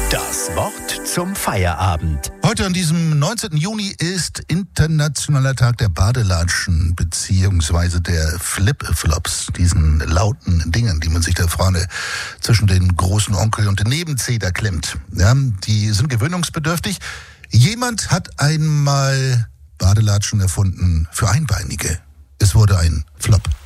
Das Wort zum Feierabend. Heute an diesem 19. Juni ist Internationaler Tag der Badelatschen beziehungsweise der Flip-Flops, diesen lauten Dingen, die man sich da vorne zwischen den großen Onkel und den Nebenzeder klemmt. Ja, die sind gewöhnungsbedürftig. Jemand hat einmal Badelatschen erfunden für Einbeinige. Es wurde ein Flop.